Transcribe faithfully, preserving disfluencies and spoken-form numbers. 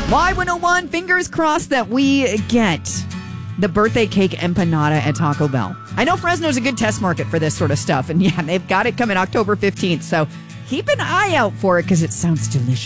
Y one oh one, fingers crossed that we get the birthday cake empanada at Taco Bell. I know Fresno's a good test market for this sort of stuff. And yeah, they've got it coming October fifteenth. So keep an eye out for it because it sounds delicious.